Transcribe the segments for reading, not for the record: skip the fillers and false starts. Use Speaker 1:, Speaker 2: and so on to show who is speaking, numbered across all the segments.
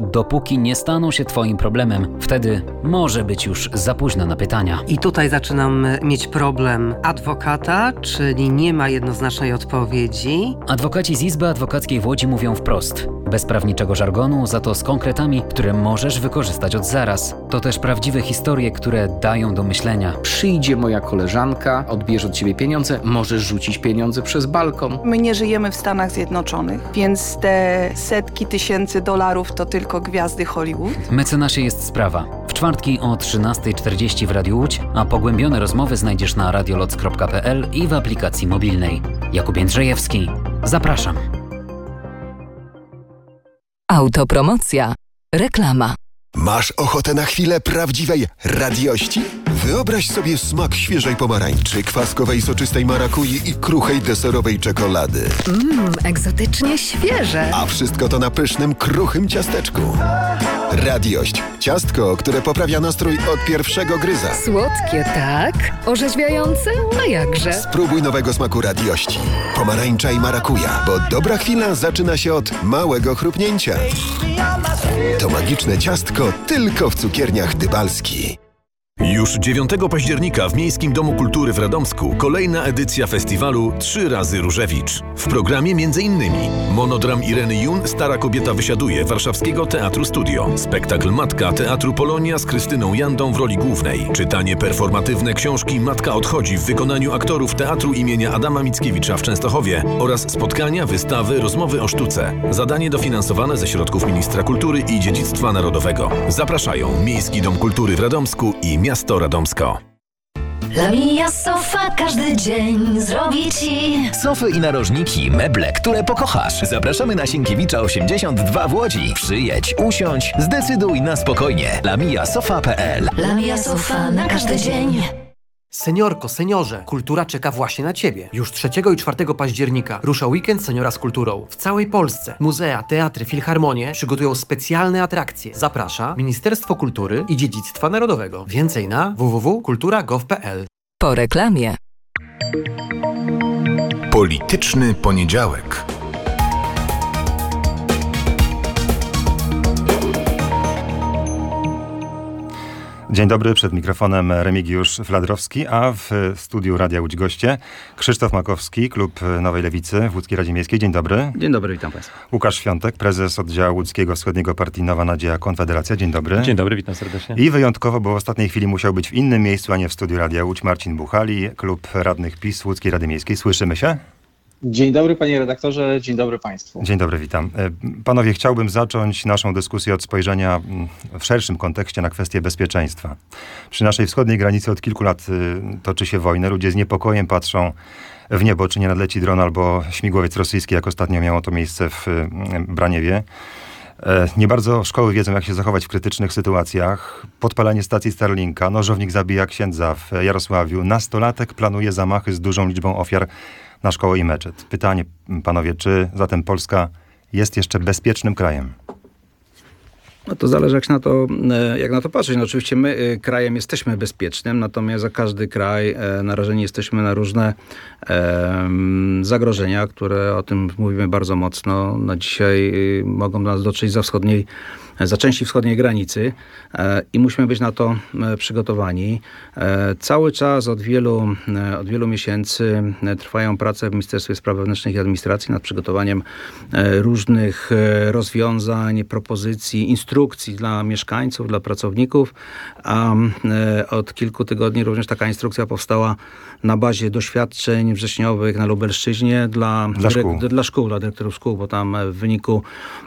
Speaker 1: dopóki nie staną się twoim problemem. Wtedy może być już za późno na pytania.
Speaker 2: I tutaj zaczynam mieć problem adwokata, czyli nie ma jednoznacznej odpowiedzi.
Speaker 1: Adwokaci z Izby Adwokackiej w Łodzi mówią wprost. Bez prawniczego żargonu, za to z konkretami, które możesz wykorzystać od zaraz. To też prawdziwe historie, które dają do myślenia.
Speaker 3: Przyjdzie moja koleżanka, odbierze od ciebie pieniądze, możesz rzucić pieniądze przez balkon.
Speaker 4: My nie żyjemy w Stanach Zjednoczonych, więc te setki tysięcy dolarów to tylko gwiazdy Hollywood.
Speaker 1: Mecenasie jest sprawa. W czwartki o 13:40 w Radiu Łódź, a pogłębione rozmowy znajdziesz na radioloc.pl i w aplikacji mobilnej. Jakub Jędrzejewski. Zapraszam.
Speaker 5: Autopromocja. Reklama.
Speaker 6: Masz ochotę na chwilę prawdziwej radiości? Wyobraź sobie smak świeżej pomarańczy, kwaskowej soczystej marakui i kruchej deserowej czekolady.
Speaker 5: Egzotycznie świeże.
Speaker 6: A wszystko to na pysznym, kruchym ciasteczku. Radiość. Ciastko, które poprawia nastrój od pierwszego gryza.
Speaker 5: Słodkie, tak? Orzeźwiające? A jakże?
Speaker 6: Spróbuj nowego smaku radiości. Pomarańcza i marakuja, bo dobra chwila zaczyna się od małego chrupnięcia. To magiczne ciastko tylko w cukierniach Dybalski.
Speaker 7: Już 9 października w Miejskim Domu Kultury w Radomsku kolejna edycja festiwalu 3 razy Różewicz. W programie m.in. monodram Ireny Jun Stara kobieta wysiaduje Warszawskiego Teatru Studio, spektakl Matka Teatru Polonia z Krystyną Jandą w roli głównej, czytanie performatywne książki Matka odchodzi w wykonaniu aktorów Teatru imienia Adama Mickiewicza w Częstochowie oraz spotkania, wystawy, rozmowy o sztuce. Zadanie dofinansowane ze środków Ministra Kultury i Dziedzictwa Narodowego. Zapraszają Miejski Dom Kultury w Radomsku i Miasto Radomsko.
Speaker 8: La Mia Sofa każdy dzień zrobi ci
Speaker 9: sofy i narożniki, meble, które pokochasz. Zapraszamy na Sienkiewicza 82 w Łodzi. Przyjedź, usiądź, zdecyduj na spokojnie. lamiasofa.pl.
Speaker 8: La Mia Sofa na każdy dzień.
Speaker 10: Seniorko, seniorze, kultura czeka właśnie na Ciebie. Już 3 i 4 października rusza weekend seniora z kulturą. W całej Polsce muzea, teatry, filharmonie przygotują specjalne atrakcje. Zaprasza Ministerstwo Kultury i Dziedzictwa Narodowego. Więcej na www.kultura.gov.pl.
Speaker 5: Po reklamie.
Speaker 7: Polityczny poniedziałek.
Speaker 11: Dzień dobry, przed mikrofonem Remigiusz Fladrowski, a w studiu Radia Łódź goście Krzysztof Makowski, Klub Nowej Lewicy w Łódzkiej Radzie Miejskiej. Dzień dobry.
Speaker 12: Dzień dobry, witam Państwa.
Speaker 11: Łukasz Świątek, prezes oddziału łódzkiego wschodniego partii Nowa Nadzieja Konfederacja. Dzień dobry.
Speaker 12: Dzień dobry, witam serdecznie.
Speaker 11: I wyjątkowo, bo w ostatniej chwili musiał być w innym miejscu, a nie w studiu Radia Łódź, Marcin Buchali, Klub Radnych PiS Łódzkiej Rady Miejskiej. Słyszymy się?
Speaker 13: Dzień dobry panie redaktorze, dzień dobry państwu.
Speaker 11: Dzień dobry, witam. Panowie, chciałbym zacząć naszą dyskusję od spojrzenia w szerszym kontekście na kwestię bezpieczeństwa. Przy naszej wschodniej granicy od kilku lat toczy się wojna. Ludzie z niepokojem patrzą w niebo, czy nie nadleci dron albo śmigłowiec rosyjski, jak ostatnio miało to miejsce w Braniewie. Nie bardzo szkoły wiedzą, jak się zachować w krytycznych sytuacjach. Podpalenie stacji Starlinka, nożownik zabija księdza w Jarosławiu. Nastolatek planuje zamachy z dużą liczbą ofiar na szkołę i meczet. Pytanie, panowie, czy zatem Polska jest jeszcze bezpiecznym krajem?
Speaker 12: No to zależy jak na to patrzeć. No oczywiście my krajem jesteśmy bezpiecznym, natomiast za każdy kraj narażeni jesteśmy na różne zagrożenia, które o tym mówimy bardzo mocno. Na dzisiaj mogą do nas dotrzeć za części wschodniej granicy i musimy być na to przygotowani. Cały czas od wielu miesięcy trwają prace w Ministerstwie Spraw Wewnętrznych i Administracji nad przygotowaniem różnych rozwiązań, propozycji, instrukcji dla mieszkańców, dla pracowników, a od kilku tygodni również taka instrukcja powstała na bazie doświadczeń wrześniowych na Lubelszczyźnie dla dyrektorów szkół, bo tam w wyniku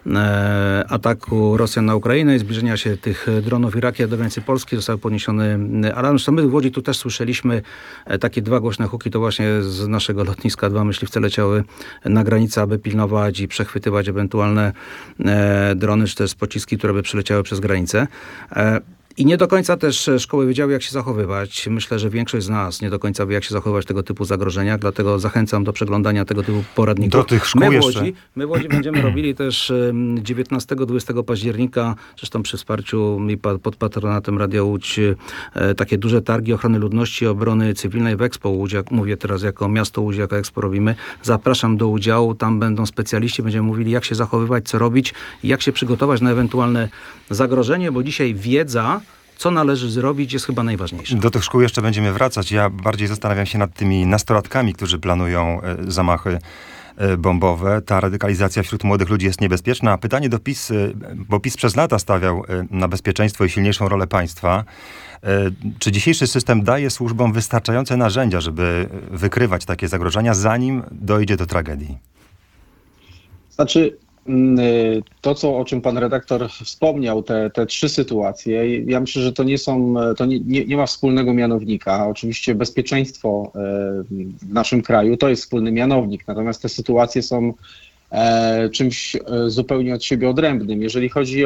Speaker 12: ataku Rosjan na Ukrainę i zbliżenia się tych dronów i rakiet do granicy Polski został podniesiony alarm. Zresztą my w Łodzi tu też słyszeliśmy takie 2 głośne huki, to właśnie z naszego lotniska 2 myśliwce leciały na granicę, aby pilnować i przechwytywać ewentualne drony, czy też pociski, które by przyleciały przez granicę. I nie do końca też szkoły wiedziały, jak się zachowywać. Myślę, że większość z nas nie do końca wie, jak się zachowywać w tego typu zagrożeniach, dlatego zachęcam do przeglądania tego typu poradników.
Speaker 11: Do tych szkół
Speaker 12: My w Łodzi będziemy robili też 19-20 października, zresztą przy wsparciu i pod patronatem Radia Łódź, takie duże targi ochrony ludności i obrony cywilnej w Expo Łódź. Jak mówię teraz jako miasto Łódź, jako Expo robimy. Zapraszam do udziału, tam będą specjaliści, będziemy mówili, jak się zachowywać, co robić i jak się przygotować na ewentualne zagrożenie, bo dzisiaj wiedza, co należy zrobić, jest chyba najważniejsze.
Speaker 11: Do tych szkół jeszcze będziemy wracać. Ja bardziej zastanawiam się nad tymi nastolatkami, którzy planują zamachy bombowe. Ta radykalizacja wśród młodych ludzi jest niebezpieczna. Pytanie do PiS, bo PiS przez lata stawiał na bezpieczeństwo i silniejszą rolę państwa. Czy dzisiejszy system daje służbom wystarczające narzędzia, żeby wykrywać takie zagrożenia, zanim dojdzie do tragedii?
Speaker 13: Znaczy, to, o czym pan redaktor wspomniał, te trzy sytuacje, ja myślę, że to nie ma wspólnego mianownika. Oczywiście bezpieczeństwo w naszym kraju to jest wspólny mianownik, natomiast te sytuacje są czymś zupełnie od siebie odrębnym. Jeżeli chodzi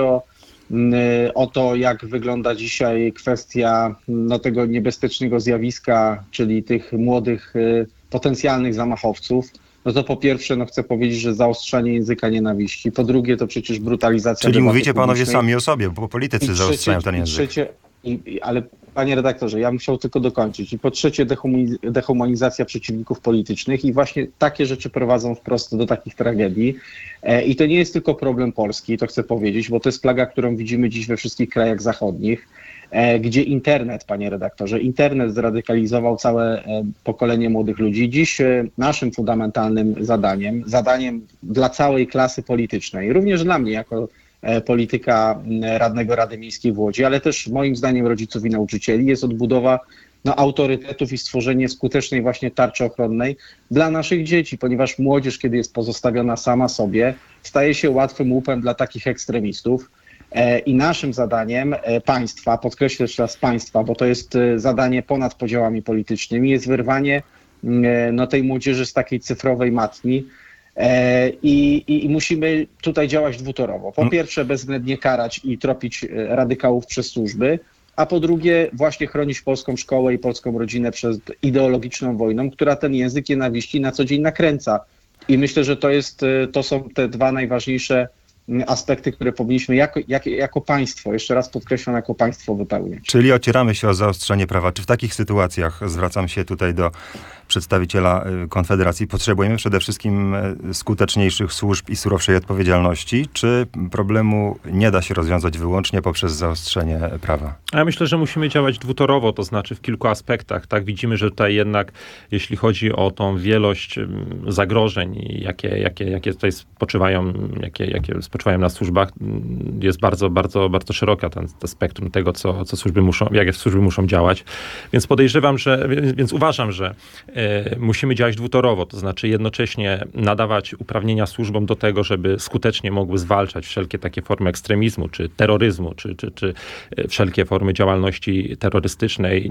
Speaker 13: o to, jak wygląda dzisiaj kwestia tego niebezpiecznego zjawiska, czyli tych młodych potencjalnych zamachowców, no to po pierwsze, chcę powiedzieć, że zaostrzanie języka nienawiści. Po drugie, to przecież brutalizacja.
Speaker 11: Czyli mówicie panowie sami o sobie, bo politycy zaostrzają ten język.
Speaker 13: Ale panie redaktorze, ja bym chciał tylko dokończyć. I po trzecie, dehumanizacja przeciwników politycznych i właśnie takie rzeczy prowadzą wprost do takich tragedii. I to nie jest tylko problem Polski, to chcę powiedzieć, bo to jest plaga, którą widzimy dziś we wszystkich krajach zachodnich, gdzie internet, panie redaktorze, internet zradykalizował całe pokolenie młodych ludzi. Dziś naszym fundamentalnym zadaniem dla całej klasy politycznej, również dla mnie jako polityka radnego Rady Miejskiej w Łodzi, ale też moim zdaniem rodziców i nauczycieli, jest odbudowa autorytetów i stworzenie skutecznej właśnie tarczy ochronnej dla naszych dzieci, ponieważ młodzież, kiedy jest pozostawiona sama sobie, staje się łatwym łupem dla takich ekstremistów. I naszym zadaniem państwa, podkreślę jeszcze raz państwa, bo to jest zadanie ponad podziałami politycznymi, jest wyrwanie tej młodzieży z takiej cyfrowej matni i musimy tutaj działać dwutorowo. Po pierwsze, bezwzględnie karać i tropić radykałów przez służby, a po drugie właśnie chronić polską szkołę i polską rodzinę przed ideologiczną wojną, która ten język nienawiści na co dzień nakręca. I myślę, że to są te dwa najważniejsze aspekty, które powinniśmy jako państwo, jeszcze raz podkreślam, jako państwo wypełniać.
Speaker 11: Czyli ocieramy się o zaostrzenie prawa. Czy w takich sytuacjach, zwracam się tutaj do przedstawiciela Konfederacji, potrzebujemy przede wszystkim skuteczniejszych służb i surowszej odpowiedzialności, czy problemu nie da się rozwiązać wyłącznie poprzez zaostrzenie prawa?
Speaker 14: Ja myślę, że musimy działać dwutorowo, to znaczy w kilku aspektach. Tak, widzimy, że tutaj jednak, jeśli chodzi o tą wielość zagrożeń, jakie tutaj spoczywają, jakie spoczywają na służbach, jest bardzo, bardzo, bardzo szeroka to spektrum tego, co służby muszą, jakie służby muszą działać. Więc podejrzewam, więc uważam, że musimy działać dwutorowo, to znaczy jednocześnie nadawać uprawnienia służbom do tego, żeby skutecznie mogły zwalczać wszelkie takie formy ekstremizmu, czy terroryzmu, czy wszelkie formy działalności terrorystycznej,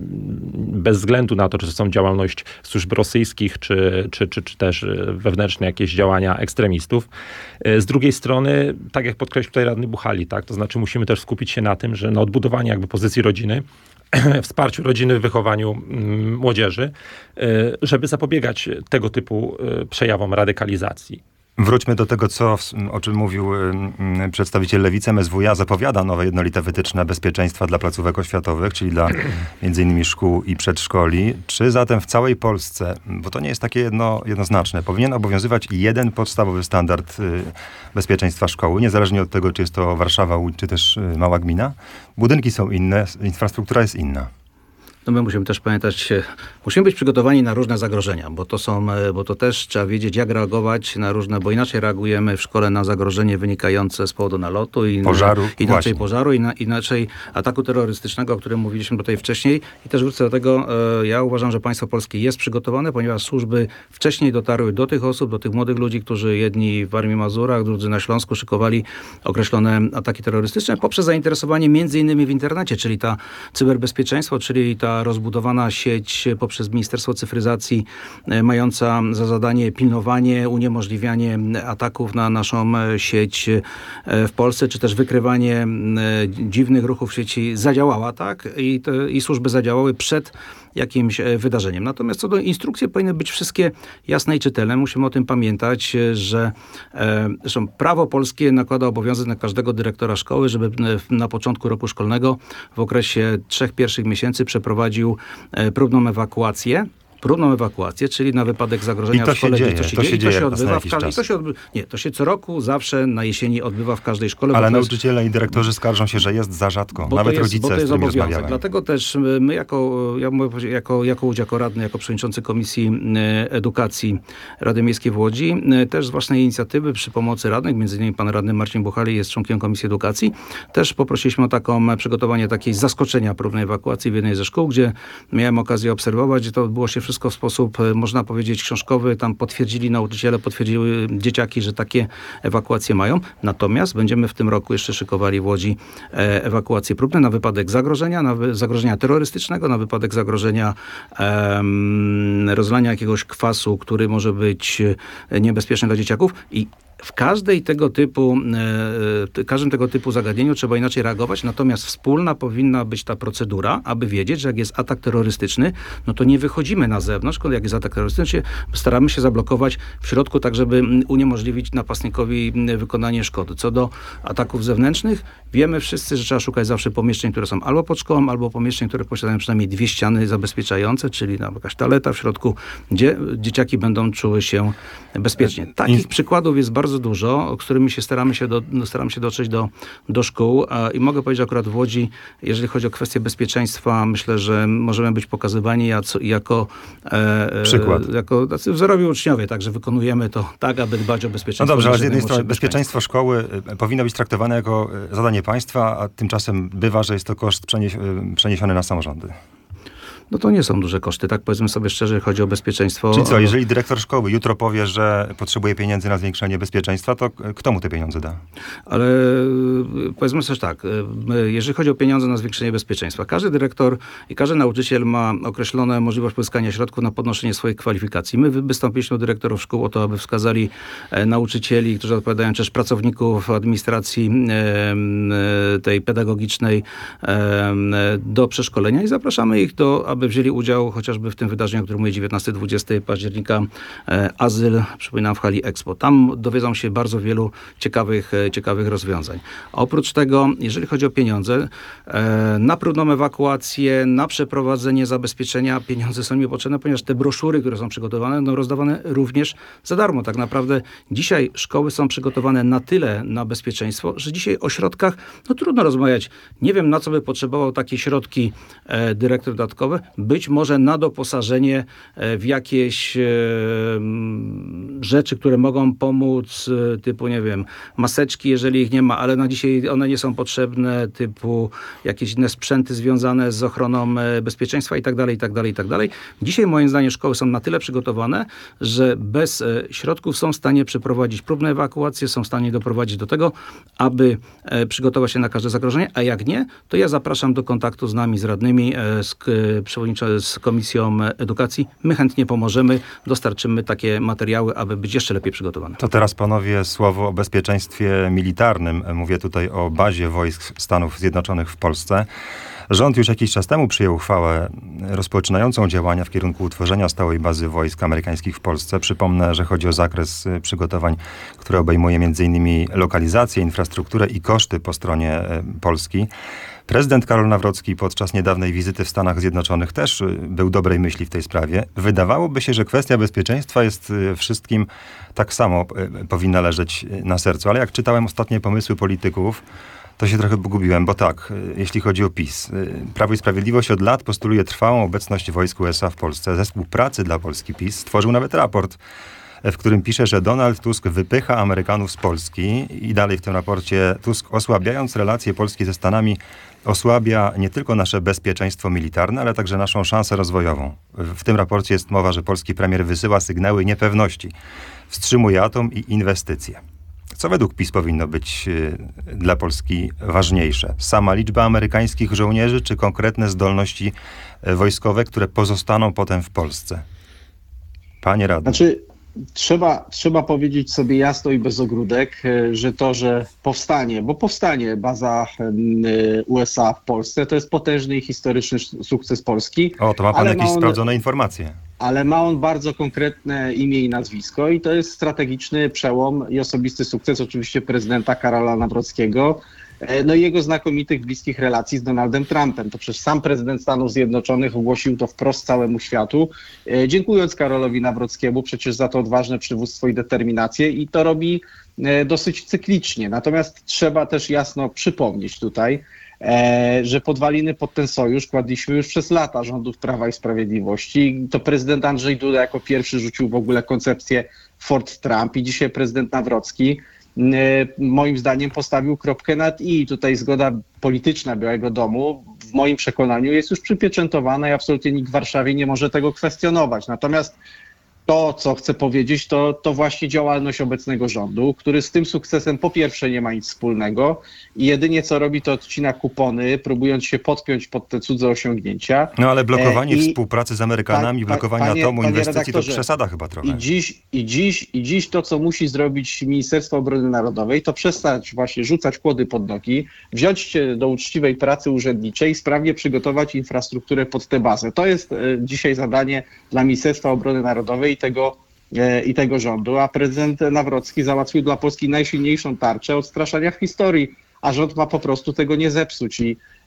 Speaker 14: bez względu na to, czy to są działalność służb rosyjskich, czy też wewnętrzne jakieś działania ekstremistów. Z drugiej strony, tak jak podkreślił tutaj radny Buchali, tak, to znaczy musimy też skupić się na tym, że na odbudowaniu jakby pozycji rodziny, wsparciu rodziny w wychowaniu młodzieży, żeby zapobiegać tego typu przejawom radykalizacji.
Speaker 11: Wróćmy do tego, o czym mówił przedstawiciel Lewicy. MSWiA zapowiada nowe jednolite wytyczne bezpieczeństwa dla placówek oświatowych, czyli dla m.in. szkół i przedszkoli. Czy zatem w całej Polsce, bo to nie jest takie jednoznaczne, powinien obowiązywać jeden podstawowy standard bezpieczeństwa szkoły, niezależnie od tego, czy jest to Warszawa, Łódź, czy też mała gmina? Budynki są inne, infrastruktura jest inna.
Speaker 12: No my musimy też pamiętać, musimy być przygotowani na różne zagrożenia, bo to też trzeba wiedzieć, jak reagować na różne, bo inaczej reagujemy w szkole na zagrożenie wynikające z powodu nalotu, inaczej pożaru, inaczej ataku terrorystycznego, o którym mówiliśmy tutaj wcześniej. I też wrócę do tego, ja uważam, że państwo polskie jest przygotowane, ponieważ służby wcześniej dotarły do tych osób, do tych młodych ludzi, którzy jedni w Warmii Mazurach, drudzy na Śląsku szykowali określone ataki terrorystyczne poprzez zainteresowanie między innymi w internecie, czyli ta cyberbezpieczeństwo, czyli ta taka rozbudowana sieć poprzez Ministerstwo Cyfryzacji, mająca za zadanie pilnowanie, uniemożliwianie ataków na naszą sieć w Polsce, czy też wykrywanie dziwnych ruchów w sieci zadziałała, tak? I służby zadziałały przed jakimś wydarzeniem. Natomiast co do instrukcji powinny być wszystkie jasne i czytelne. Musimy o tym pamiętać, że zresztą prawo polskie nakłada obowiązek na każdego dyrektora szkoły, żeby na początku roku szkolnego w okresie 3 pierwszych miesięcy przeprowadził próbną ewakuację, czyli na wypadek zagrożenia w szkole. To się co roku zawsze na jesieni odbywa w każdej szkole.
Speaker 11: Ale nauczyciele i dyrektorzy skarżą się, że jest za rzadko. Nawet rodzice, z którymi rozmawiałem.
Speaker 12: Dlatego też my jako radny, jako przewodniczący Komisji Edukacji Rady Miejskiej w Łodzi, też z własnej inicjatywy przy pomocy radnych, między innymi pan radny Marcin Buchali jest członkiem Komisji Edukacji, też poprosiliśmy o przygotowanie takiej zaskoczenia próbnej ewakuacji w jednej ze szkół, gdzie miałem okazję obserwować, że to odbyło się wszystko w sposób, można powiedzieć, książkowy. Tam potwierdzili nauczyciele, potwierdziły dzieciaki, że takie ewakuacje mają. Natomiast będziemy w tym roku jeszcze szykowali w Łodzi ewakuacje próbne na wypadek zagrożenia terrorystycznego, na wypadek zagrożenia rozlania jakiegoś kwasu, który może być niebezpieczny dla dzieciaków. I w każdym tego typu zagadnieniu trzeba inaczej reagować, natomiast wspólna powinna być ta procedura, aby wiedzieć, że jak jest atak terrorystyczny, no to nie wychodzimy na zewnątrz, jak jest atak terrorystyczny, staramy się zablokować w środku, tak żeby uniemożliwić napastnikowi wykonanie szkody. Co do ataków zewnętrznych, wiemy wszyscy, że trzeba szukać zawsze pomieszczeń, które są albo pod szkołą, albo pomieszczeń, które posiadają przynajmniej 2 ściany zabezpieczające, czyli jakaś toaleta w środku, gdzie dzieciaki będą czuły się bezpiecznie. Takich przykładów jest bardzo dużo, z którymi staramy się dotrzeć do szkół i mogę powiedzieć, że akurat w Łodzi, jeżeli chodzi o kwestie bezpieczeństwa, myślę, że możemy być pokazywani jako przykład, jako tacy wzorowi uczniowie, także wykonujemy to tak, aby dbać o bezpieczeństwo.
Speaker 11: No dobrze, ale z jednej strony bezpieczeństwo szkoły powinno być traktowane jako zadanie państwa, a tymczasem bywa, że jest to koszt przeniesiony na samorządy.
Speaker 12: No to nie są duże koszty, tak powiedzmy sobie szczerze, chodzi o bezpieczeństwo.
Speaker 11: Czyli co, jeżeli dyrektor szkoły jutro powie, że potrzebuje pieniędzy na zwiększenie bezpieczeństwa, to kto mu te pieniądze da?
Speaker 12: Ale powiedzmy też tak, jeżeli chodzi o pieniądze na zwiększenie bezpieczeństwa, każdy dyrektor i każdy nauczyciel ma określone możliwość pozyskania środków na podnoszenie swoich kwalifikacji. My wystąpiliśmy do dyrektorów szkół o to, aby wskazali nauczycieli, którzy odpowiadają, też pracowników administracji tej pedagogicznej do przeszkolenia i zapraszamy ich aby wzięli udział chociażby w tym wydarzeniu, o którym mówię, 19-20 października, Azyl, przypominam, w hali Expo. Tam dowiedzą się bardzo wielu ciekawych rozwiązań. Oprócz tego, jeżeli chodzi o pieniądze, na próbną ewakuację, na przeprowadzenie zabezpieczenia pieniądze są mi potrzebne, ponieważ te broszury, które są przygotowane, będą rozdawane również za darmo. Tak naprawdę dzisiaj szkoły są przygotowane na tyle na bezpieczeństwo, że dzisiaj o środkach, trudno rozmawiać. Nie wiem, na co by potrzebował takie środki dyrektor dodatkowy. Być może na doposażenie w jakieś rzeczy, które mogą pomóc, typu, nie wiem, maseczki, jeżeli ich nie ma, ale na dzisiaj one nie są potrzebne, typu jakieś inne sprzęty związane z ochroną bezpieczeństwa i tak dalej. Dzisiaj moim zdaniem szkoły są na tyle przygotowane, że bez środków są w stanie przeprowadzić próbne ewakuacje, są w stanie doprowadzić do tego, aby przygotować się na każde zagrożenie, a jak nie, to ja zapraszam do kontaktu z nami, z radnymi, z Komisją Edukacji. My chętnie pomożemy, dostarczymy takie materiały, aby być jeszcze lepiej przygotowane.
Speaker 11: To teraz, panowie, słowo o bezpieczeństwie militarnym. Mówię tutaj o bazie wojsk Stanów Zjednoczonych w Polsce. Rząd już jakiś czas temu przyjął uchwałę rozpoczynającą działania w kierunku utworzenia stałej bazy wojsk amerykańskich w Polsce. Przypomnę, że chodzi o zakres przygotowań, który obejmuje m.in. lokalizację, infrastrukturę i koszty po stronie Polski. Prezydent Karol Nawrocki podczas niedawnej wizyty w Stanach Zjednoczonych też był dobrej myśli w tej sprawie. Wydawałoby się, że kwestia bezpieczeństwa jest wszystkim tak samo powinna leżeć na sercu. Ale jak czytałem ostatnie pomysły polityków, to się trochę pogubiłem, bo tak, jeśli chodzi o PiS, Prawo i Sprawiedliwość od lat postuluje trwałą obecność wojsk USA w Polsce. Zespół pracy dla Polski PiS stworzył nawet raport, w którym pisze, że Donald Tusk wypycha Amerykanów z Polski i dalej w tym raporcie Tusk, osłabiając relacje Polski ze Stanami, osłabia nie tylko nasze bezpieczeństwo militarne, ale także naszą szansę rozwojową. W tym raporcie jest mowa, że polski premier wysyła sygnały niepewności, wstrzymuje atom i inwestycje. Co według PiS powinno być dla Polski ważniejsze? Sama liczba amerykańskich żołnierzy, czy konkretne zdolności wojskowe, które pozostaną potem w Polsce? Panie radny.
Speaker 13: Znaczy, trzeba powiedzieć sobie jasno i bez ogródek, że to, że powstanie baza USA w Polsce, to jest potężny i historyczny sukces Polski.
Speaker 11: O, to ma pan jakieś sprawdzone informacje.
Speaker 13: Ale ma on bardzo konkretne imię i nazwisko i to jest strategiczny przełom i osobisty sukces oczywiście prezydenta Karola Nawrockiego, no i jego znakomitych, bliskich relacji z Donaldem Trumpem. To przecież sam prezydent Stanów Zjednoczonych ogłosił to wprost całemu światu, dziękując Karolowi Nawrockiemu przecież za to odważne przywództwo i determinację i to robi dosyć cyklicznie. Natomiast trzeba też jasno przypomnieć tutaj, że podwaliny pod ten sojusz kładliśmy już przez lata rządów Prawa i Sprawiedliwości. To prezydent Andrzej Duda jako pierwszy rzucił w ogóle koncepcję Fort Trump i dzisiaj prezydent Nawrocki moim zdaniem postawił kropkę nad i. Tutaj zgoda polityczna Białego Domu w moim przekonaniu jest już przypieczętowana i absolutnie nikt w Warszawie nie może tego kwestionować. Natomiast to, co chcę powiedzieć, to właśnie działalność obecnego rządu, który z tym sukcesem po pierwsze nie ma nic wspólnego i jedynie co robi, to odcina kupony, próbując się podpiąć pod te cudze osiągnięcia.
Speaker 11: No ale blokowanie współpracy z Amerykanami, blokowanie atomu, inwestycji to przesada chyba trochę.
Speaker 13: I dziś to, co musi zrobić Ministerstwo Obrony Narodowej, to przestać właśnie rzucać kłody pod nogi, wziąć się do uczciwej pracy urzędniczej i sprawnie przygotować infrastrukturę pod tę bazę. To jest dzisiaj zadanie dla Ministerstwa Obrony Narodowej i tego rządu, a prezydent Nawrocki załatwił dla Polski najsilniejszą tarczę odstraszania w historii, a rząd ma po prostu tego nie zepsuć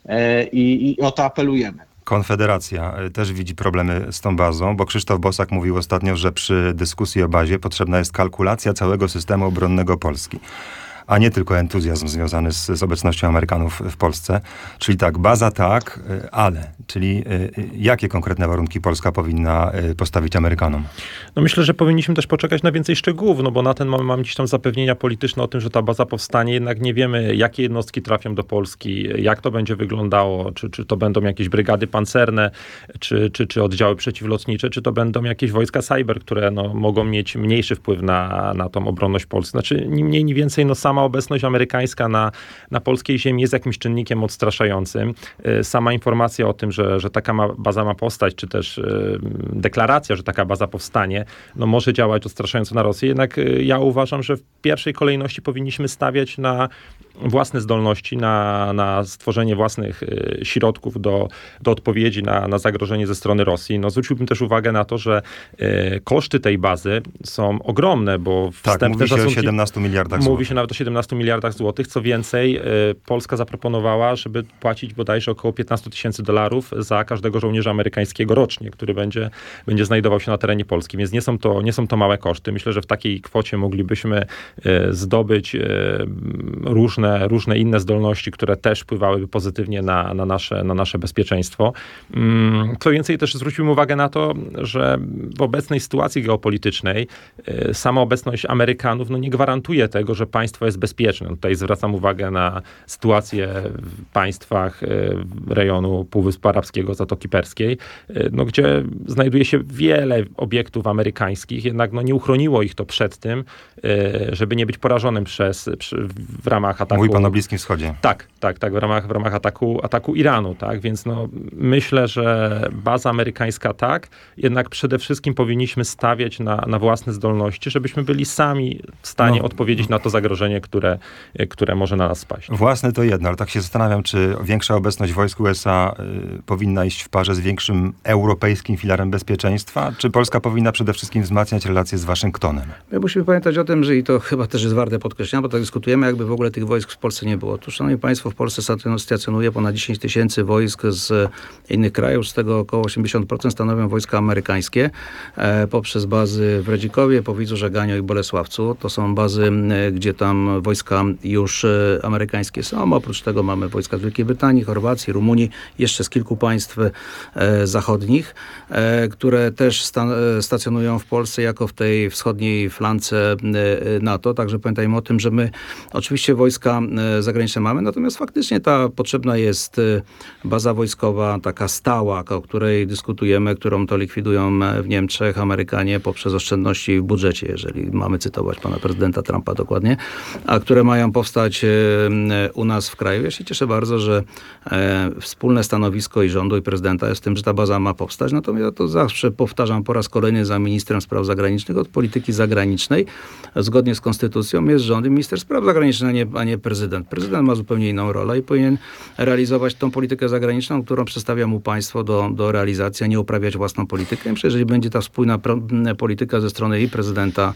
Speaker 13: i o to apelujemy.
Speaker 11: Konfederacja też widzi problemy z tą bazą, bo Krzysztof Bosak mówił ostatnio, że przy dyskusji o bazie potrzebna jest kalkulacja całego systemu obronnego Polski, a nie tylko entuzjazm związany z obecnością Amerykanów w Polsce. Czyli tak, baza tak, ale. Czyli jakie konkretne warunki Polska powinna postawić Amerykanom?
Speaker 14: No myślę, że powinniśmy też poczekać na więcej szczegółów, no bo na ten moment mamy gdzieś tam zapewnienia polityczne o tym, że ta baza powstanie, jednak nie wiemy, jakie jednostki trafią do Polski, jak to będzie wyglądało, czy to będą jakieś brygady pancerne, czy oddziały przeciwlotnicze, czy to będą jakieś wojska cyber, które mogą mieć mniejszy wpływ na tą obronność Polski. Znaczy, ni mniej, ni więcej, sama obecność amerykańska na polskiej ziemi jest jakimś czynnikiem odstraszającym. Sama informacja o tym, że taka baza ma powstać, czy też deklaracja, że taka baza powstanie, może działać odstraszająco na Rosję. Jednak ja uważam, że w pierwszej kolejności powinniśmy stawiać na własne zdolności, na stworzenie własnych środków do odpowiedzi na zagrożenie ze strony Rosji. Zwróciłbym też uwagę na to, że koszty tej bazy są ogromne, bo wstępne
Speaker 11: mówi się o 17 miliardach złotych.
Speaker 14: Mówi się nawet o 17 miliardach złotych. Co więcej, Polska zaproponowała, żeby płacić bodajże około $15,000 za każdego żołnierza amerykańskiego rocznie, który będzie znajdował się na terenie Polski. Więc nie są to małe koszty. Myślę, że w takiej kwocie moglibyśmy zdobyć różne inne zdolności, które też wpływałyby pozytywnie na nasze bezpieczeństwo. Co więcej, też zwróciłbym uwagę na to, że w obecnej sytuacji geopolitycznej sama obecność Amerykanów nie gwarantuje tego, że państwo jest bezpieczne. Tutaj zwracam uwagę na sytuację w państwach rejonu Półwyspu Arabskiego, Zatoki Perskiej, gdzie znajduje się wiele obiektów amerykańskich, jednak nie uchroniło ich to przed tym, żeby nie być porażonym w ramach ataku.
Speaker 11: Mówi pan o Bliskim Wschodzie.
Speaker 14: Tak, w ramach ataku Iranu, tak, więc myślę, że baza amerykańska tak, jednak przede wszystkim powinniśmy stawiać na własne zdolności, żebyśmy byli sami w stanie odpowiedzieć na to zagrożenie, które może na nas spaść.
Speaker 11: Własne to jedno, ale tak się zastanawiam, czy większa obecność wojsk USA powinna iść w parze z większym europejskim filarem bezpieczeństwa, czy Polska powinna przede wszystkim wzmacniać relacje z Waszyngtonem?
Speaker 12: My musimy pamiętać o tym, że i to chyba też jest warte podkreślenia, bo tak dyskutujemy, jakby w ogóle tych wojsk w Polsce nie było. Otóż, szanowni państwo, w Polsce stacjonuje ponad 10 000 wojsk z innych krajów, z tego około 80% stanowią wojska amerykańskie, poprzez bazy w Redzikowie, Powidzu, Żeganiu i Bolesławcu. To są bazy, gdzie tam wojska już amerykańskie są. Oprócz tego mamy wojska z Wielkiej Brytanii, Chorwacji, Rumunii, jeszcze z kilku państw zachodnich, które też stacjonują w Polsce jako w tej wschodniej flance NATO. Także pamiętajmy o tym, że my oczywiście wojska zagraniczne mamy, natomiast faktycznie ta potrzebna jest baza wojskowa, taka stała, o której dyskutujemy, którą to likwidują w Niemczech Amerykanie poprzez oszczędności w budżecie, jeżeli mamy cytować pana prezydenta Trumpa dokładnie. a które mają powstać u nas w kraju. Ja się cieszę bardzo, że wspólne stanowisko i rządu, i prezydenta jest w tym, że ta baza ma powstać. Natomiast ja to zawsze powtarzam po raz kolejny za ministrem spraw zagranicznych, od polityki zagranicznej, zgodnie z konstytucją, jest rząd i minister spraw zagranicznych, a nie prezydent. Prezydent ma zupełnie inną rolę i powinien realizować tą politykę zagraniczną, którą przedstawia mu państwo do realizacji, a nie uprawiać własną politykę. Myślę, że jeżeli będzie ta spójna polityka ze strony i prezydenta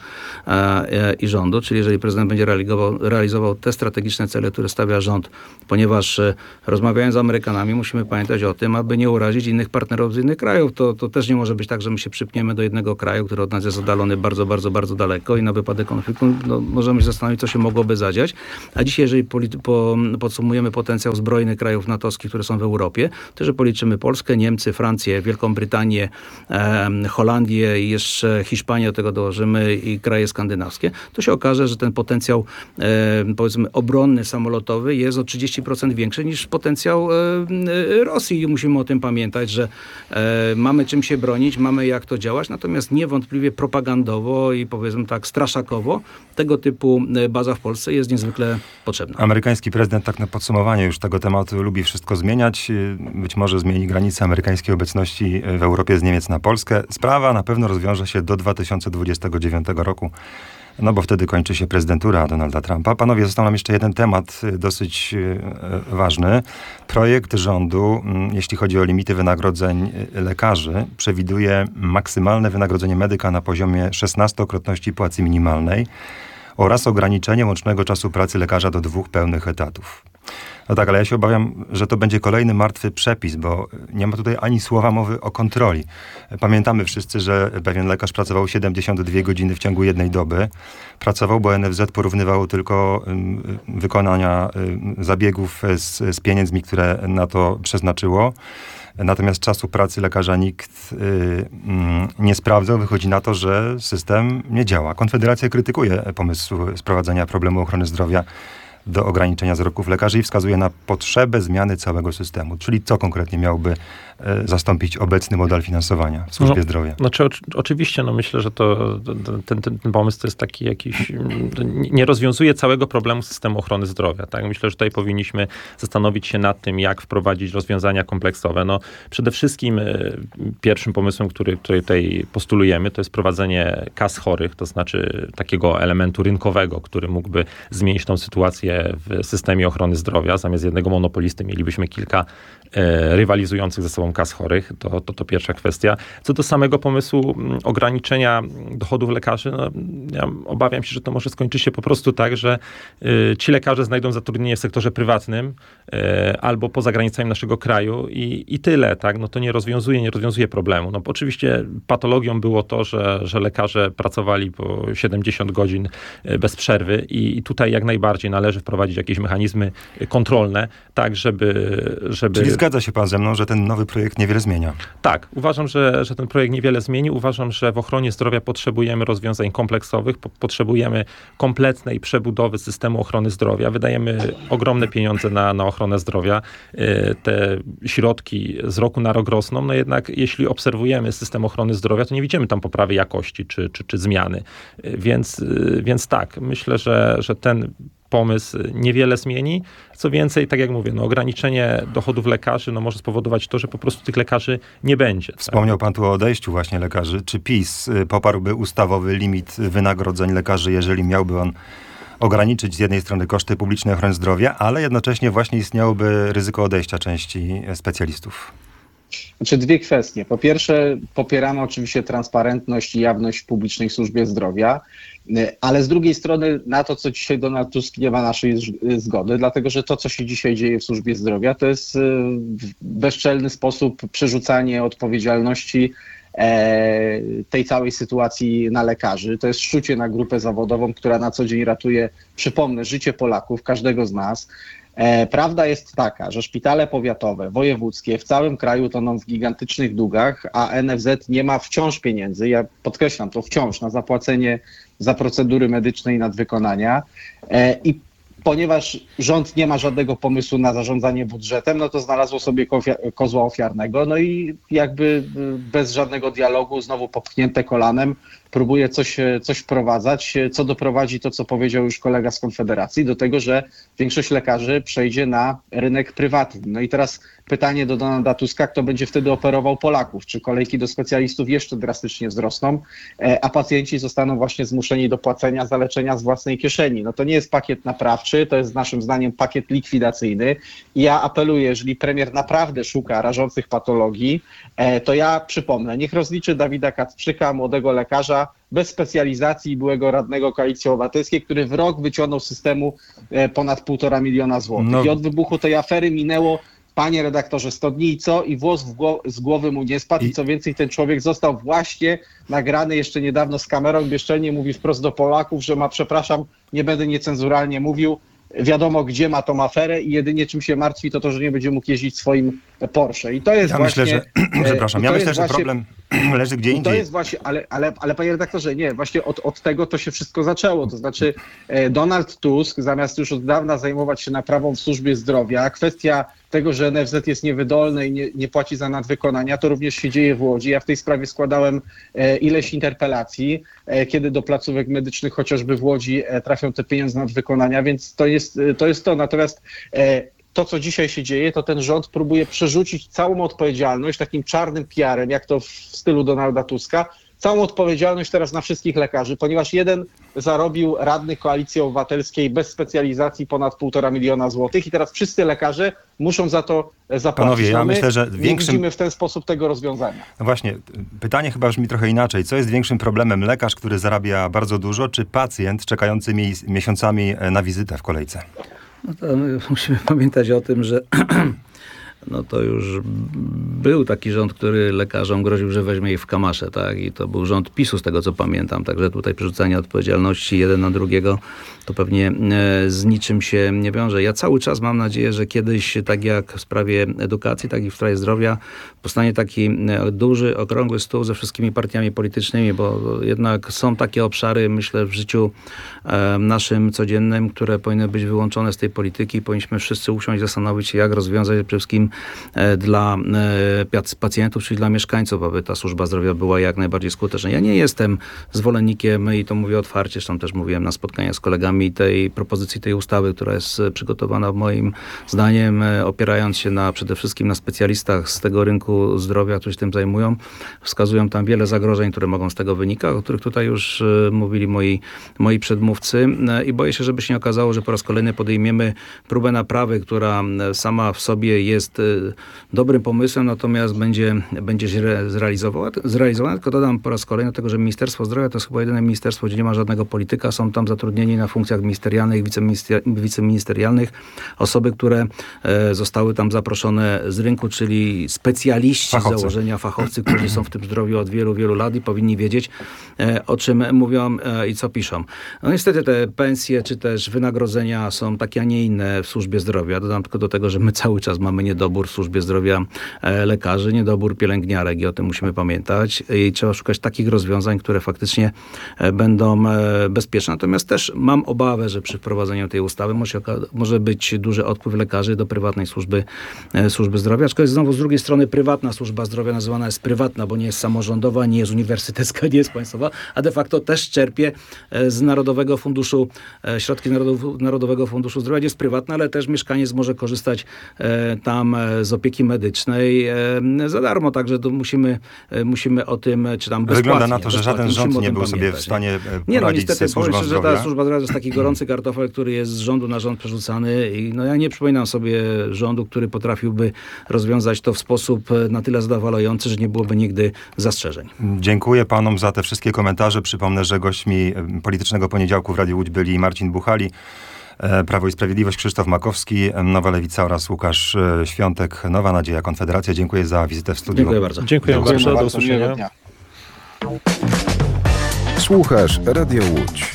Speaker 12: i rządu, czyli jeżeli prezydent będzie realizował te strategiczne cele, które stawia rząd, ponieważ rozmawiając z Amerykanami musimy pamiętać o tym, aby nie urazić innych partnerów z innych krajów. To też nie może być tak, że my się przypniemy do jednego kraju, który od nas jest oddalony bardzo, bardzo, bardzo daleko i na wypadek konfliktu możemy się zastanowić, co się mogłoby zadziać. A dzisiaj, jeżeli podsumujemy potencjał zbrojny krajów natowskich, które są w Europie, to że policzymy Polskę, Niemcy, Francję, Wielką Brytanię, Holandię i jeszcze Hiszpanię, do tego dołożymy i kraje skandynawskie, to się okaże, że ten potencjał powiedzmy obronny, samolotowy jest o 30% większy niż potencjał Rosji. I musimy o tym pamiętać, że mamy czym się bronić, mamy jak to działać, natomiast niewątpliwie propagandowo i powiedzmy tak straszakowo tego typu baza w Polsce jest niezwykle potrzebna.
Speaker 11: Amerykański prezydent, tak na podsumowanie już tego tematu, lubi wszystko zmieniać. Być może zmieni granice amerykańskiej obecności w Europie z Niemiec na Polskę. Sprawa na pewno rozwiąże się do 2029 roku. No bo wtedy kończy się prezydentura Donalda Trumpa. Panowie, został nam jeszcze jeden temat dosyć ważny. Projekt rządu, jeśli chodzi o limity wynagrodzeń lekarzy, przewiduje maksymalne wynagrodzenie medyka na poziomie 16-krotności płacy minimalnej oraz ograniczenie łącznego czasu pracy lekarza do 2 pełnych etatów. No tak, ale ja się obawiam, że to będzie kolejny martwy przepis, bo nie ma tutaj ani słowa mowy o kontroli. Pamiętamy wszyscy, że pewien lekarz pracował 72 godziny w ciągu jednej doby. Pracował, bo NFZ porównywało tylko wykonania zabiegów z pieniędzmi, które na to przeznaczyło. Natomiast czasu pracy lekarza nikt nie sprawdzał. Wychodzi na to, że system nie działa. Konfederacja krytykuje pomysł sprowadzenia problemu ochrony zdrowia do ograniczenia zarobków lekarzy i wskazuje na potrzebę zmiany całego systemu. Czyli co konkretnie miałby zastąpić obecny model finansowania w służbie zdrowia?
Speaker 14: Znaczy, oczywiście, myślę, że ten pomysł to jest taki jakiś, nie rozwiązuje całego problemu systemu ochrony zdrowia. Tak? Myślę, że tutaj powinniśmy zastanowić się nad tym, jak wprowadzić rozwiązania kompleksowe. Przede wszystkim pierwszym pomysłem, który tutaj postulujemy, to jest prowadzenie kas chorych, to znaczy takiego elementu rynkowego, który mógłby zmienić tą sytuację w systemie ochrony zdrowia. Zamiast jednego monopolisty mielibyśmy kilka rywalizujących ze sobą kas chorych. To pierwsza kwestia. Co do samego pomysłu ograniczenia dochodów lekarzy, ja obawiam się, że to może skończyć się po prostu tak, że ci lekarze znajdą zatrudnienie w sektorze prywatnym albo poza granicami naszego kraju i tyle. Tak? To nie rozwiązuje problemu. Oczywiście patologią było to, że lekarze pracowali po 70 godzin bez przerwy i tutaj jak najbardziej należy wprowadzić jakieś mechanizmy kontrolne, tak żeby...
Speaker 11: Czyli zgadza się pan ze mną, że ten nowy projekt niewiele zmienia?
Speaker 14: Tak, uważam, że ten projekt niewiele zmieni. Uważam, że w ochronie zdrowia potrzebujemy rozwiązań kompleksowych, potrzebujemy kompletnej przebudowy systemu ochrony zdrowia. Wydajemy ogromne pieniądze na ochronę zdrowia. Te środki z roku na rok rosną, jednak jeśli obserwujemy system ochrony zdrowia, to nie widzimy tam poprawy jakości czy zmiany. Więc tak, myślę, że ten pomysł niewiele zmieni. Co więcej, tak jak mówię, ograniczenie dochodów lekarzy może spowodować to, że po prostu tych lekarzy nie będzie.
Speaker 11: Wspomniał pan tu o odejściu właśnie lekarzy. Czy PiS poparłby ustawowy limit wynagrodzeń lekarzy, jeżeli miałby on ograniczyć z jednej strony koszty publicznej ochrony zdrowia, ale jednocześnie właśnie istniałoby ryzyko odejścia części specjalistów?
Speaker 13: Znaczy 2 kwestie. Po pierwsze, popieramy oczywiście transparentność i jawność w publicznej służbie zdrowia, ale z drugiej strony na to, co dzisiaj Donald Tusk, nie ma naszej zgody, dlatego że to, co się dzisiaj dzieje w służbie zdrowia, to jest w bezczelny sposób przerzucanie odpowiedzialności tej całej sytuacji na lekarzy. To jest szczucie na grupę zawodową, która na co dzień ratuje, przypomnę, życie Polaków, każdego z nas. Prawda jest taka, że szpitale powiatowe, wojewódzkie w całym kraju toną w gigantycznych długach, a NFZ nie ma wciąż pieniędzy, ja podkreślam to wciąż, na zapłacenie za procedury medyczne i nadwykonania. I ponieważ rząd nie ma żadnego pomysłu na zarządzanie budżetem, to znalazło sobie kozła ofiarnego, i jakby bez żadnego dialogu, znowu popchnięte kolanem, próbuje coś wprowadzać, co doprowadzi to, co powiedział już kolega z Konfederacji, do tego, że większość lekarzy przejdzie na rynek prywatny. No i teraz pytanie do Donalda Tuska, kto będzie wtedy operował Polaków? Czy kolejki do specjalistów jeszcze drastycznie wzrosną, a pacjenci zostaną właśnie zmuszeni do płacenia za leczenia z własnej kieszeni? No to nie jest pakiet naprawczy, to jest naszym zdaniem pakiet likwidacyjny. I ja apeluję, jeżeli premier naprawdę szuka rażących patologii, to ja przypomnę, niech rozliczy Dawida Kacprzyka, młodego lekarza, bez specjalizacji, byłego radnego Koalicji Obywatelskiej, który w rok wyciągnął z systemu ponad 1,5 miliona złotych. No. I od wybuchu tej afery minęło, panie redaktorze, 100 dni i co? I włos z głowy mu nie spadł. I co więcej, ten człowiek został właśnie nagrany jeszcze niedawno z kamerą, bezczelnie mówi wprost do Polaków, że przepraszam, nie będę niecenzuralnie mówił, wiadomo gdzie ma tą aferę i jedynie czym się martwi to, że nie będzie mógł jeździć swoim Porsche. I to jest
Speaker 11: myślę, że problem leży gdzie indziej.
Speaker 13: To jest właśnie, ale panie redaktorze, nie, właśnie od tego to się wszystko zaczęło. To znaczy Donald Tusk, zamiast już od dawna zajmować się naprawą w służbie zdrowia, kwestia tego, że NFZ jest niewydolny i nie płaci za nadwykonania, to również się dzieje w Łodzi. Ja w tej sprawie składałem ileś interpelacji, kiedy do placówek medycznych chociażby w Łodzi trafią te pieniądze na nadwykonania, więc to jest to. Natomiast to, co dzisiaj się dzieje, to ten rząd próbuje przerzucić całą odpowiedzialność takim czarnym PR-em, jak to w stylu Donalda Tuska, całą odpowiedzialność teraz na wszystkich lekarzy, ponieważ jeden zarobił radny Koalicji Obywatelskiej bez specjalizacji ponad 1,5 miliona złotych i teraz wszyscy lekarze muszą za to zapłacić.
Speaker 11: Panowie, ja myślę, że
Speaker 13: nie widzimy w ten sposób tego rozwiązania.
Speaker 11: No właśnie, pytanie chyba brzmi trochę inaczej. Co jest większym problemem? Lekarz, który zarabia bardzo dużo, czy pacjent czekający miesiącami na wizytę w kolejce?
Speaker 12: No to musimy pamiętać o tym, że no to już był taki rząd, który lekarzom groził, że weźmie ich w kamasze, tak? I to był rząd PiS-u, z tego co pamiętam. Także tutaj przerzucanie odpowiedzialności jeden na drugiego to pewnie z niczym się nie wiąże. Ja cały czas mam nadzieję, że kiedyś, tak jak w sprawie edukacji, tak i w sprawie zdrowia, powstanie taki duży, okrągły stół ze wszystkimi partiami politycznymi, bo jednak są takie obszary, myślę, w życiu naszym codziennym, które powinny być wyłączone z tej polityki. Powinniśmy wszyscy usiąść, zastanowić się, jak rozwiązać przede wszystkim dla pacjentów, czyli dla mieszkańców, aby ta służba zdrowia była jak najbardziej skuteczna. Ja nie jestem zwolennikiem, i to mówię otwarcie, zresztą też mówiłem na spotkaniach z kolegami, tej propozycji, tej ustawy, która jest przygotowana moim zdaniem, opierając się przede wszystkim na specjalistach z tego rynku zdrowia, którzy się tym zajmują. Wskazują tam wiele zagrożeń, które mogą z tego wynikać, o których tutaj już mówili moi przedmówcy i boję się, żeby się nie okazało, że po raz kolejny podejmiemy próbę naprawy, która sama w sobie jest dobrym pomysłem, natomiast będzie zrealizowana. Tylko dodam po raz kolejny tego, że Ministerstwo Zdrowia to jest chyba jedyne ministerstwo, gdzie nie ma żadnego polityka. Są tam zatrudnieni na funkcjach ministerialnych, wiceministerialnych osoby, które zostały tam zaproszone z rynku, czyli specjaliści z założenia, fachowcy, którzy są w tym zdrowiu od wielu, wielu lat i powinni wiedzieć, o czym mówią i co piszą. No niestety te pensje, czy też wynagrodzenia są takie, a nie inne w służbie zdrowia. Dodam tylko do tego, że my cały czas mamy niedobór w służbie zdrowia lekarzy, niedobór pielęgniarek i o tym musimy pamiętać. I trzeba szukać takich rozwiązań, które faktycznie będą bezpieczne. Natomiast też mam obawę, że przy wprowadzeniu tej ustawy może być duży odpływ lekarzy do prywatnej służby zdrowia. Aczkolwiek znowu z drugiej strony prywatna służba zdrowia nazywana jest prywatna, bo nie jest samorządowa, nie jest uniwersytecka, nie jest państwowa, a de facto też czerpie z Narodowego Funduszu, środki Narodowego Funduszu Zdrowia, jest prywatna, ale też mieszkaniec może korzystać tam z opieki medycznej za darmo, także musimy o tym, czy tam bezpłatnie.
Speaker 11: Wygląda na to, że żaden rząd nie był sobie w stanie poradzić ze służbą zdrowia.
Speaker 12: Że ta służba zdrowia to jest taki gorący kartofel, który jest z rządu na rząd przerzucany i ja nie przypominam sobie rządu, który potrafiłby rozwiązać to w sposób na tyle zadowalający, że nie byłoby nigdy zastrzeżeń.
Speaker 11: Dziękuję panom za te wszystkie komentarze. Przypomnę, że gośćmi Politycznego Poniedziałku w Radiu Łódź byli Marcin Buchali, Prawo i Sprawiedliwość, Krzysztof Makowski, Nowa Lewica oraz Łukasz Świątek, Nowa Nadzieja, Konfederacja. Dziękuję za wizytę w studiu.
Speaker 12: Dziękuję bardzo.
Speaker 14: Dziękuję bardzo. Do usłyszenia.
Speaker 6: Słuchasz Radio Łódź.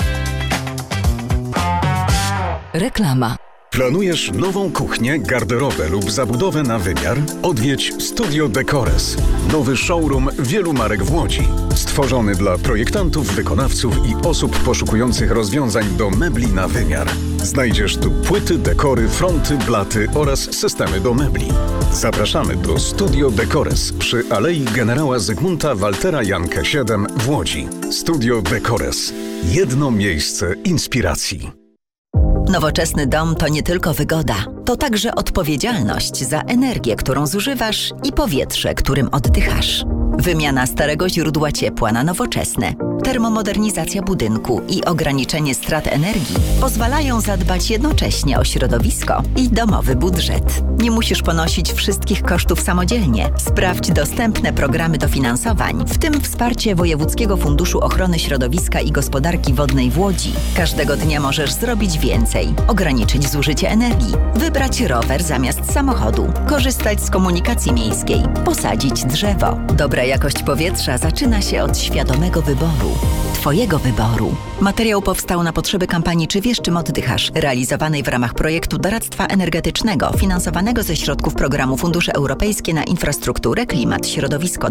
Speaker 5: Reklama.
Speaker 15: Planujesz nową kuchnię, garderobę lub zabudowę na wymiar? Odwiedź Studio Decores. Nowy showroom wielu marek w Łodzi. Stworzony dla projektantów, wykonawców i osób poszukujących rozwiązań do mebli na wymiar. Znajdziesz tu płyty, dekory, fronty, blaty oraz systemy do mebli. Zapraszamy do Studio Decores przy Alei Generała Zygmunta Waltera Jankę 7 w Łodzi. Studio Decores. Jedno miejsce inspiracji.
Speaker 16: Nowoczesny dom to nie tylko wygoda, to także odpowiedzialność za energię, którą zużywasz i powietrze, którym oddychasz. Wymiana starego źródła ciepła na nowoczesne, termomodernizacja budynku i ograniczenie strat energii pozwalają zadbać jednocześnie o środowisko i domowy budżet. Nie musisz ponosić wszystkich kosztów samodzielnie. Sprawdź dostępne programy dofinansowań, w tym wsparcie Wojewódzkiego Funduszu Ochrony Środowiska i Gospodarki Wodnej w Łodzi. Każdego dnia możesz zrobić więcej, ograniczyć zużycie energii, wybrać rower zamiast samochodu, korzystać z komunikacji miejskiej, posadzić drzewo. Dobra jakość powietrza zaczyna się od świadomego wyboru. Twojego wyboru. Materiał powstał na potrzeby kampanii Czy wiesz, czym oddychasz? Realizowanej w ramach projektu doradztwa energetycznego finansowanego ze środków programu Fundusze Europejskie na Infrastrukturę, Klimat, Środowisko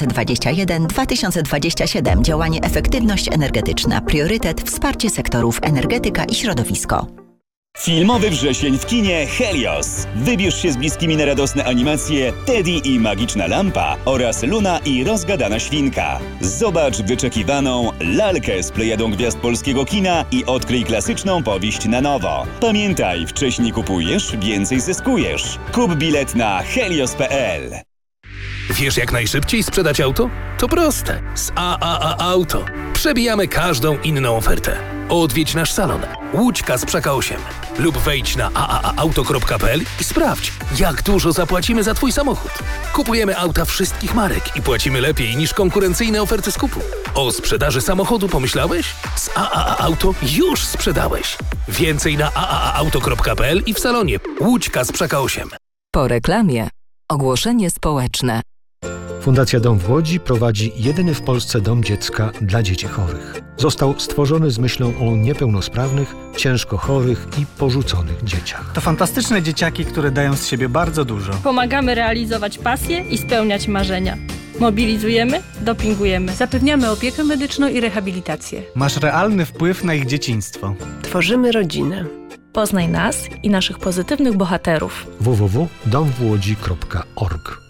Speaker 16: 2021-2027. Działanie Efektywność energetyczna. Priorytet wsparcie sektorów energetyka i środowisko.
Speaker 17: Filmowy wrzesień w kinie Helios. Wybierz się z bliskimi na radosne animacje Teddy i Magiczna Lampa oraz Luna i Rozgadana Świnka. Zobacz wyczekiwaną lalkę z plejadą gwiazd polskiego kina i odkryj klasyczną powieść na nowo. Pamiętaj, wcześniej kupujesz, więcej zyskujesz. Kup bilet na helios.pl.
Speaker 18: Wiesz, jak najszybciej sprzedać auto? To proste. Z AAA Auto. Przebijamy każdą inną ofertę. Odwiedź nasz salon Łódź Kasprzaka 8 lub wejdź na aaauto.pl i sprawdź, jak dużo zapłacimy za Twój samochód. Kupujemy auta wszystkich marek i płacimy lepiej niż konkurencyjne oferty skupu. O sprzedaży samochodu pomyślałeś? Z AAA Auto już sprzedałeś. Więcej na aaauto.pl i w salonie Łódź Kasprzaka 8.
Speaker 19: Po reklamie ogłoszenie społeczne.
Speaker 20: Fundacja Dom w Łodzi prowadzi jedyny w Polsce dom dziecka dla dzieci chorych. Został stworzony z myślą o niepełnosprawnych, ciężko chorych i porzuconych dzieciach.
Speaker 21: To fantastyczne dzieciaki, które dają z siebie bardzo dużo.
Speaker 22: Pomagamy realizować pasje i spełniać marzenia. Mobilizujemy, dopingujemy.
Speaker 23: Zapewniamy opiekę medyczną i rehabilitację.
Speaker 21: Masz realny wpływ na ich dzieciństwo.
Speaker 23: Tworzymy rodzinę.
Speaker 22: Poznaj nas i naszych pozytywnych bohaterów.
Speaker 20: www.domwłodzi.org.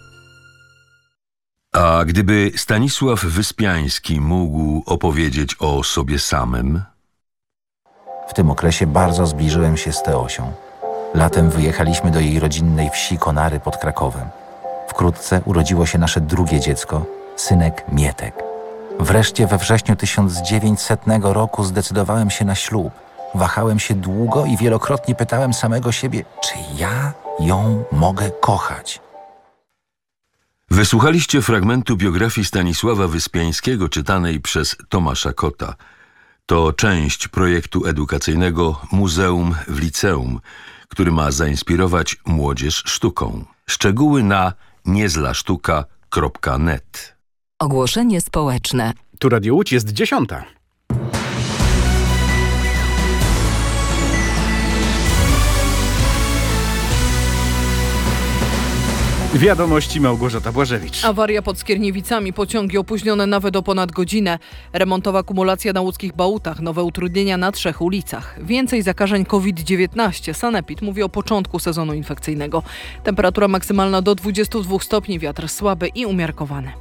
Speaker 24: A gdyby Stanisław Wyspiański mógł opowiedzieć o sobie samym?
Speaker 25: W tym okresie bardzo zbliżyłem się z Teosią. Latem wyjechaliśmy do jej rodzinnej wsi Konary pod Krakowem. Wkrótce urodziło się nasze drugie dziecko, synek Mietek. Wreszcie we wrześniu 1900 roku zdecydowałem się na ślub. Wahałem się długo i wielokrotnie pytałem samego siebie, czy ja ją mogę kochać.
Speaker 24: Wysłuchaliście fragmentu biografii Stanisława Wyspiańskiego czytanej przez Tomasza Kota. To część projektu edukacyjnego Muzeum w Liceum, który ma zainspirować młodzież sztuką. Szczegóły na niezlasztuka.net.
Speaker 19: Ogłoszenie społeczne.
Speaker 18: Tu Radio Łódź, jest 10. Wiadomości Małgorzata Błażewicz.
Speaker 26: Awaria pod Skierniewicami, pociągi opóźnione nawet o ponad godzinę. Remontowa kumulacja na łódzkich Bałutach, nowe utrudnienia na 3 ulicach. Więcej zakażeń COVID-19. Sanepid mówi o początku sezonu infekcyjnego. Temperatura maksymalna do 22 stopni, wiatr słaby i umiarkowany.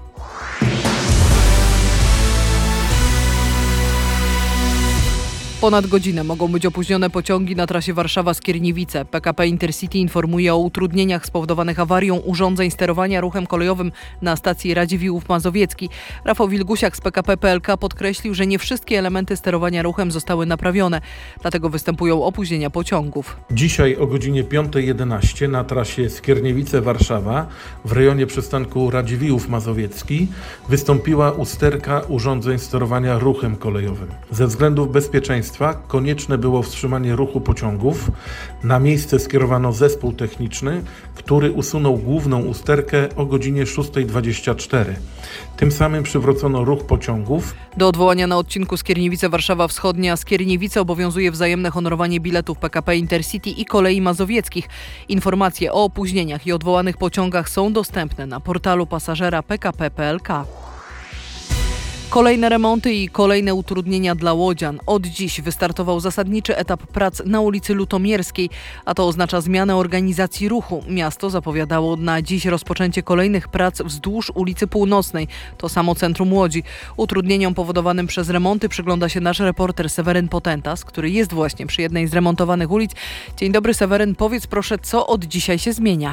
Speaker 26: Ponad godzinę mogą być opóźnione pociągi na trasie Warszawa-Skierniewice. PKP Intercity informuje o utrudnieniach spowodowanych awarią urządzeń sterowania ruchem kolejowym na stacji Radziwiłłów Mazowiecki. Rafał Wilgusiak z PKP PLK podkreślił, że nie wszystkie elementy sterowania ruchem zostały naprawione. Dlatego występują opóźnienia pociągów.
Speaker 27: Dzisiaj o godzinie 5:11 na trasie Skierniewice-Warszawa w rejonie przystanku Radziwiłłów Mazowiecki wystąpiła usterka urządzeń sterowania ruchem kolejowym. Ze względów bezpieczeństwa konieczne było wstrzymanie ruchu pociągów. Na miejsce skierowano zespół techniczny, który usunął główną usterkę o godzinie 6:24. Tym samym przywrócono ruch pociągów.
Speaker 26: Do odwołania na odcinku Skierniewice-Warszawa Wschodnia Skierniewice obowiązuje wzajemne honorowanie biletów PKP Intercity i Kolei Mazowieckich. Informacje o opóźnieniach i odwołanych pociągach są dostępne na portalu pasażera PKP PLK. Kolejne remonty i kolejne utrudnienia dla łodzian. Od dziś wystartował zasadniczy etap prac na ulicy Lutomierskiej, a to oznacza zmianę organizacji ruchu. Miasto zapowiadało na dziś rozpoczęcie kolejnych prac wzdłuż ulicy Północnej. To samo centrum Łodzi. Utrudnieniom powodowanym przez remonty przygląda się nasz reporter Seweryn Potentas, który jest właśnie przy jednej z remontowanych ulic. Dzień dobry, Seweryn, powiedz proszę, co od dzisiaj się zmienia?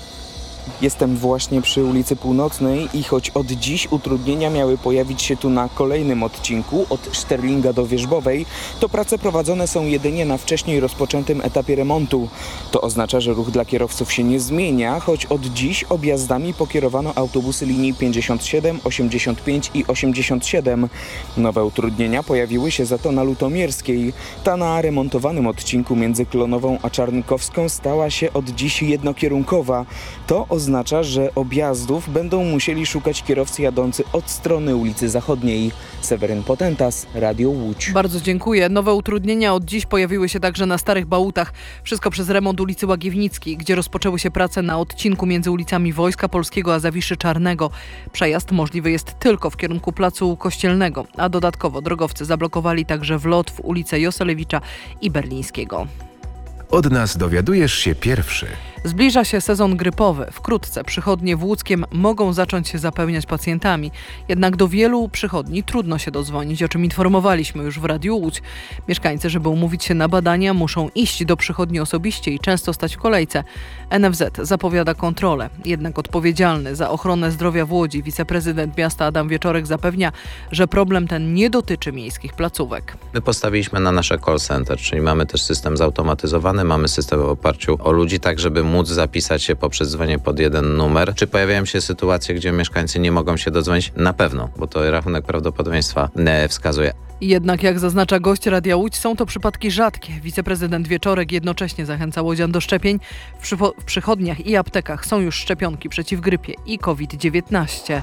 Speaker 1: Jestem właśnie przy ulicy Północnej i choć od dziś utrudnienia miały pojawić się tu na kolejnym odcinku od Szterlinga do Wierzbowej, to prace prowadzone są jedynie na wcześniej rozpoczętym etapie remontu. To oznacza, że ruch dla kierowców się nie zmienia, choć od dziś objazdami pokierowano autobusy linii 57, 85 i 87. Nowe utrudnienia pojawiły się za to na Lutomierskiej. Ta na remontowanym odcinku między Klonową a Czarnkowską stała się od dziś jednokierunkowa. To oznacza, że objazdów będą musieli szukać kierowcy jadący od strony ulicy Zachodniej. Seweryn Potentas, Radio Łódź.
Speaker 26: Bardzo dziękuję. Nowe utrudnienia od dziś pojawiły się także na Starych Bałutach. Wszystko przez remont ulicy Łagiewnickiej, gdzie rozpoczęły się prace na odcinku między ulicami Wojska Polskiego a Zawiszy Czarnego. Przejazd możliwy jest tylko w kierunku Placu Kościelnego, a dodatkowo drogowcy zablokowali także wlot w ulicę Joselewicza i Berlińskiego.
Speaker 2: Od nas dowiadujesz się pierwszy.
Speaker 26: Zbliża się sezon grypowy. Wkrótce przychodnie w Łódzkiem mogą zacząć się zapełniać pacjentami. Jednak do wielu przychodni trudno się dodzwonić, o czym informowaliśmy już w Radiu Łódź. Mieszkańcy, żeby umówić się na badania, muszą iść do przychodni osobiście i często stać w kolejce. NFZ zapowiada kontrolę. Jednak odpowiedzialny za ochronę zdrowia w Łodzi wiceprezydent miasta Adam Wieczorek zapewnia, że problem ten nie dotyczy miejskich placówek.
Speaker 3: My postawiliśmy na nasze call center, czyli mamy też system zautomatyzowany, mamy system w oparciu o ludzi, tak żeby móc zapisać się poprzez dzwonienie pod jeden numer. Czy pojawiają się sytuacje, gdzie mieszkańcy nie mogą się dodzwonić? Na pewno, bo to rachunek prawdopodobieństwa wskazuje.
Speaker 26: Jednak jak zaznacza gość Radia Łódź, są to przypadki rzadkie. Wiceprezydent Wieczorek jednocześnie zachęca łodzian do szczepień. W przychodniach i aptekach są już szczepionki przeciw grypie i COVID-19.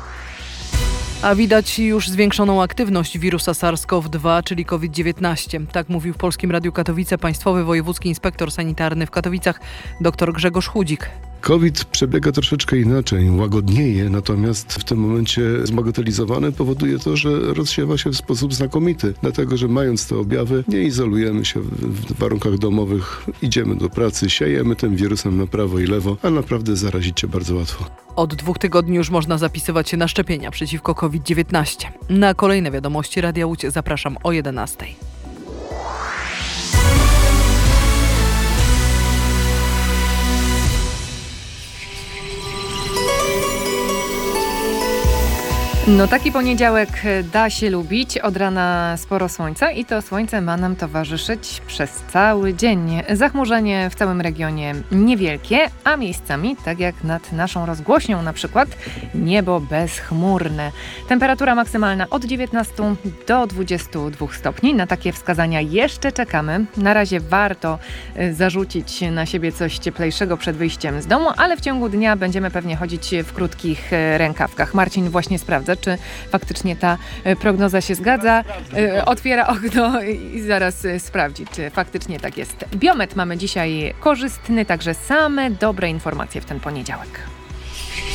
Speaker 26: A widać już zwiększoną aktywność wirusa SARS-CoV-2, czyli COVID-19. Tak mówił w Polskim Radiu Katowice państwowy wojewódzki inspektor sanitarny w Katowicach dr Grzegorz Chudzik.
Speaker 4: COVID przebiega troszeczkę inaczej, łagodnieje, natomiast w tym momencie zbagatelizowany powoduje to, że rozsiewa się w sposób znakomity, dlatego że mając te objawy nie izolujemy się w warunkach domowych, idziemy do pracy, siejemy tym wirusem na prawo i lewo, a naprawdę zarazić się bardzo łatwo.
Speaker 26: Od 2 tygodni już można zapisywać się na szczepienia przeciwko COVID-19. Na kolejne wiadomości Radia Łódź zapraszam o 11:00.
Speaker 8: No taki poniedziałek da się lubić. Od rana sporo słońca i to słońce ma nam towarzyszyć przez cały dzień. Zachmurzenie w całym regionie niewielkie, a miejscami, tak jak nad naszą rozgłośnią na przykład, niebo bezchmurne. Temperatura maksymalna od 19 do 22 stopni. Na takie wskazania jeszcze czekamy. Na razie warto zarzucić na siebie coś cieplejszego przed wyjściem z domu, ale w ciągu dnia będziemy pewnie chodzić w krótkich rękawkach. Marcin właśnie sprawdza, czy faktycznie ta prognoza się zgadza. Otwiera okno i zaraz sprawdzi, czy faktycznie tak jest. Biometr mamy dzisiaj korzystny, także same dobre informacje w ten poniedziałek.